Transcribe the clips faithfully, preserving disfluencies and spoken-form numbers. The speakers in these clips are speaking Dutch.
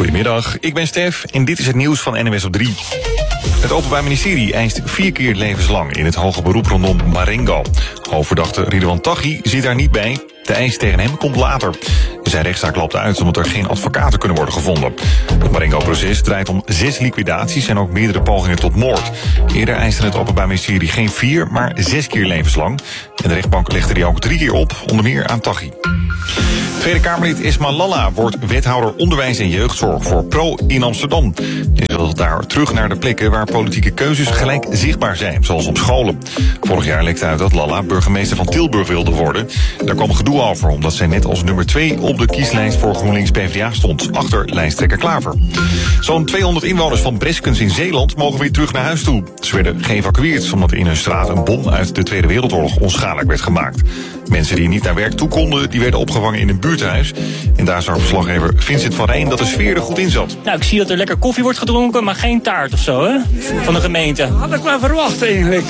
Goedemiddag, ik ben Stef en dit is het nieuws van N O S op drie. Het Openbaar Ministerie eist vier keer levenslang in het hoge beroep rondom Marengo. Hoofdverdachte Ridwan Taghi zit daar niet bij. De eis tegen hem komt later. Zijn rechtszaak loopt uit omdat er geen advocaten kunnen worden gevonden. Het Marengo-proces draait om zes liquidaties en ook meerdere pogingen tot moord. Eerder eiste het Openbaar Ministerie geen vier, maar zes keer levenslang. En de rechtbank legde die ook drie keer op, onder meer aan Taghi. Tweede Kamerlid Esma Lalla wordt wethouder onderwijs en jeugdzorg voor Pro in Amsterdam. Die wil daar terug naar de plekken waar politieke keuzes gelijk zichtbaar zijn, zoals op scholen. Vorig jaar lekte uit dat Lalla burgemeester van Tilburg wilde worden. Daar kwam gedoe over, omdat zij net als nummer twee op de kieslijst voor GroenLinks P v d A stond, achter lijsttrekker Klaver. Zo'n tweehonderd inwoners van Breskens in Zeeland mogen weer terug naar huis toe. Ze werden geëvacueerd omdat in hun straat een bom uit de Tweede Wereldoorlog onschadelijk werd gemaakt. Mensen die niet naar werk toe konden, die werden opgevangen in een buurthuis. En daar zag verslaggever Vincent van Rijn dat de sfeer er goed in zat. Nou, ik zie dat er lekker koffie wordt gedronken, maar geen taart of zo, hè? Van de gemeente. Had ik wel verwacht eigenlijk.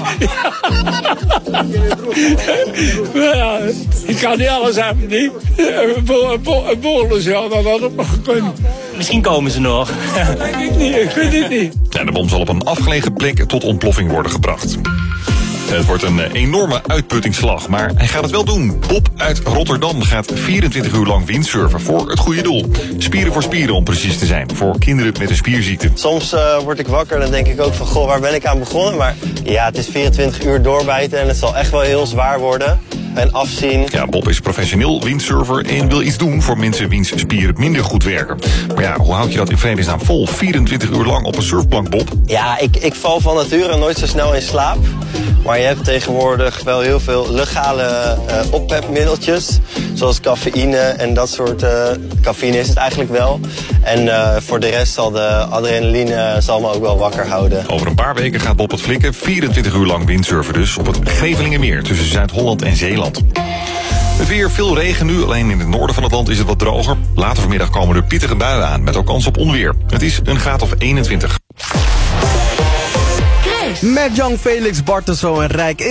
Ja, ik kan niet alles hebben, niet. Een bolus, ja, dat had ook nog gekund. Misschien komen ze nog. Dat denk ik niet, ik weet het niet. Ja, de bom zal op een afgelegen plek tot ontploffing worden gebracht. Het wordt een enorme uitputtingsslag, maar hij gaat het wel doen. Bob uit Rotterdam gaat vierentwintig uur lang windsurfen voor het goede doel. Spieren voor spieren om precies te zijn, voor kinderen met een spierziekte. Soms uh, word ik wakker en dan denk ik ook van, goh, waar ben ik aan begonnen? Maar ja, het is vierentwintig uur doorbijten en het zal echt wel heel zwaar worden. En afzien. Ja, Bob is professioneel windsurfer en wil iets doen voor mensen wiens spieren minder goed werken. Maar ja, hoe houd je dat in vredesnaam vol? vierentwintig uur lang op een surfplank, Bob? Ja, ik, ik val van nature nooit zo snel in slaap. Maar je hebt tegenwoordig wel heel veel legale uh, oppepmiddeltjes. Zoals cafeïne en dat soort... Uh, cafeïne is het eigenlijk wel. En uh, voor de rest zal de adrenaline zal me ook wel wakker houden. Over een paar weken gaat Bob het flikken. vierentwintig uur lang windsurfen dus op het Grevelingenmeer tussen Zuid-Holland en Zeeland. Het weer, veel regen nu, alleen in het noorden van het land is het wat droger. Later vanmiddag komen er pittige buien aan, met ook kans op onweer. Het is een graad of eenentwintig. Met Young Felix Bartelso en Rijk